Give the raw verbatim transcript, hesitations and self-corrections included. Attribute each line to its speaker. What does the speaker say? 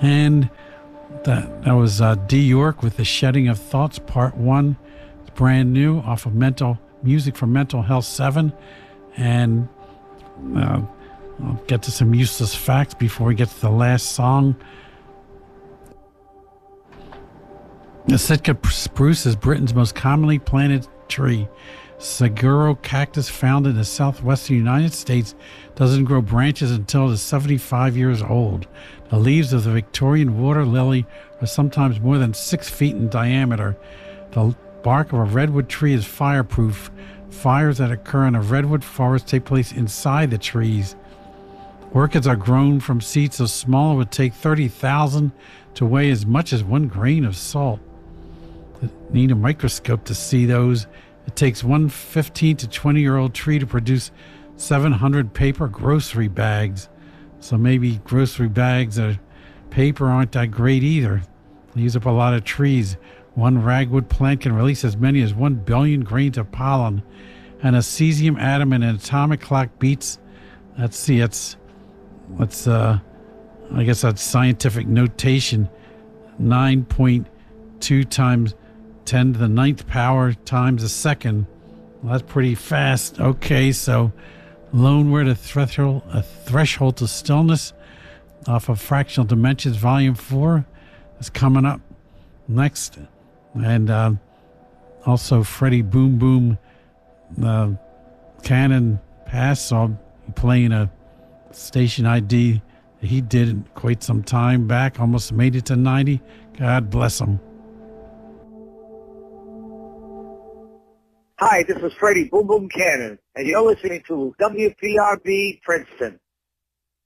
Speaker 1: And that, that was uh, D. York with The Shedding of Thoughts, Part one. It's brand new off of Mental Music for Mental Health seven. And uh, I'll get to some useless facts before we get to the last song. The Sitka spruce is Britain's most commonly planted tree. Saguaro cactus, found in the southwestern United States, doesn't grow branches until it is seventy-five years old. The leaves of the Victorian water lily are sometimes more than six feet in diameter. The bark of a redwood tree is fireproof. Fires that occur in a redwood forest take place inside the trees. Orchids are grown from seeds so small it would take thirty thousand to weigh as much as one grain of salt. You need a microscope to see those. It takes one fifteen to twenty-year-old tree to produce seven hundred paper grocery bags. So maybe grocery bags of paper aren't that great either. They use up a lot of trees. One ragwood plant can release as many as one billion grains of pollen. And a cesium atom in an atomic clock beats, let's see, it's, let's, uh, I guess that's scientific notation, nine point two times ten to the ninth power times a second. Well, that's pretty fast. Okay, so Lone Word, a threshold, a threshold to stillness off of Fractional Dimensions, Volume four is coming up next. And uh, also Freddie Boom Boom, uh, Cannon Pass, so playing a station I D he did quite some time back, almost made it to ninety. God bless him.
Speaker 2: Hi, this is Freddie Boom Boom Cannon, and you're listening to W P R B Princeton.